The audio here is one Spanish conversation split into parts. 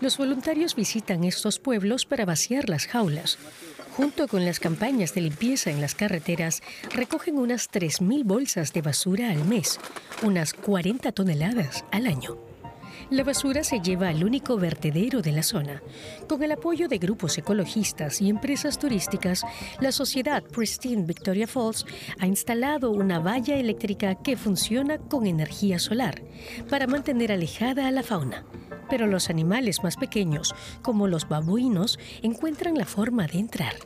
Los voluntarios visitan estos pueblos para vaciar las jaulas. Junto con las campañas de limpieza en las carreteras, recogen unas 3.000 bolsas de basura al mes, unas 40 toneladas al año. La basura se lleva al único vertedero de la zona. Con el apoyo de grupos ecologistas y empresas turísticas, la sociedad Pristine Victoria Falls ha instalado una valla eléctrica que funciona con energía solar para mantener alejada a la fauna. Pero los animales más pequeños, como los babuinos, encuentran la forma de entrar.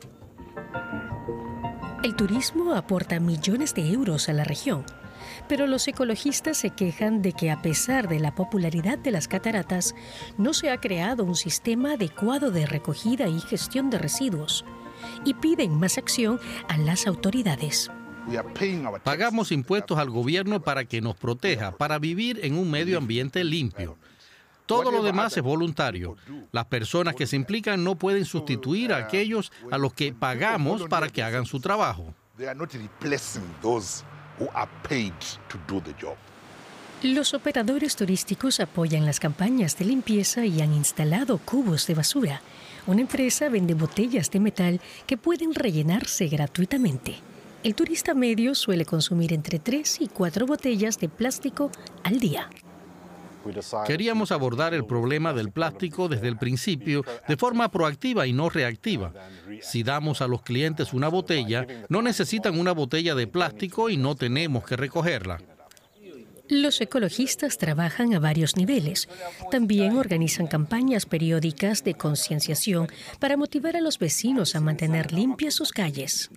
El turismo aporta millones de euros a la región, pero los ecologistas se quejan de que a pesar de la popularidad de las cataratas, no se ha creado un sistema adecuado de recogida y gestión de residuos, y piden más acción a las autoridades. Pagamos impuestos al gobierno para que nos proteja, para vivir en un medio ambiente limpio. Todo lo demás es voluntario. Las personas que se implican no pueden sustituir a aquellos a los que pagamos para que hagan su trabajo. Los operadores turísticos apoyan las campañas de limpieza y han instalado cubos de basura. Una empresa vende botellas de metal que pueden rellenarse gratuitamente. El turista medio suele consumir entre 3 y 4 botellas de plástico al día. Queríamos abordar el problema del plástico desde el principio de forma proactiva y no reactiva. Si damos a los clientes una botella, no necesitan una botella de plástico y no tenemos que recogerla. Los ecologistas trabajan a varios niveles. También organizan campañas periódicas de concienciación para motivar a los vecinos a mantener limpias sus calles.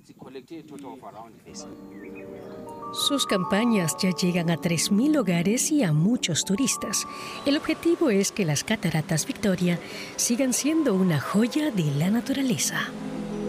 Sus campañas ya llegan a 3.000 hogares y a muchos turistas. El objetivo es que las cataratas Victoria sigan siendo una joya de la naturaleza.